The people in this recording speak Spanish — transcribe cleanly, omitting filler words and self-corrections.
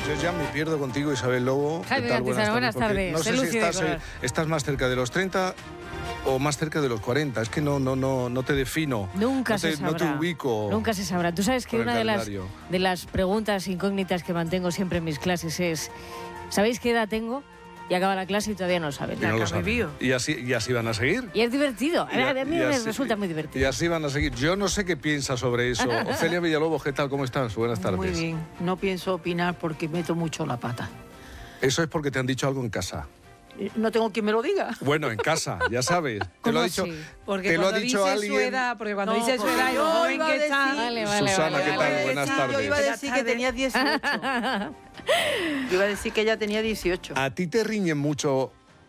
Yo ya me pierdo contigo, Isabel Lobo. Jaime Cantizano, buenas tardes. No sé si estás más cerca de los 30 o más cerca de los 40. Es que no te defino. Nunca se sabrá. No te ubico. Nunca se sabrá. Tú sabes que una de las preguntas incógnitas que mantengo siempre en mis clases es: ¿sabéis qué edad tengo? Y acaba la clase y todavía no saben. No lo saben. ¿Y así van a seguir? Y es divertido. A mí me resulta muy divertido. Y así van a seguir. Yo no sé qué piensas sobre eso. Ofelia Villalobos, ¿qué tal? ¿Cómo estás? Buenas tardes. Muy bien. No pienso opinar porque meto mucho la pata. Eso es porque te han dicho algo en casa. No tengo quien me lo diga. Bueno, en casa, ya sabes. Te lo ha dicho, porque te lo ha dicho alguien. Porque cuando dice su edad, yo joven que está. Susana, ¿qué tal? Buenas tardes. Yo iba a decir que tenía 18. Yo iba a decir que ella tenía 18. ¿A ti te riñen mucho